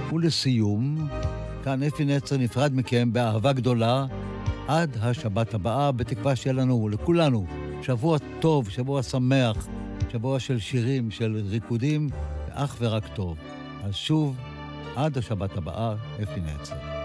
ולסיום, כאן אפי נצר נפרד מכם באהבה גדולה, עד השבת הבאה, בתקווה שיהיה לנו, לכולנו, שבוע טוב, שבוע שמח, שבוע של שירים, של ריקודים, ואך ורק טוב. אז שוב, עד השבת הבאה, אפי נצר.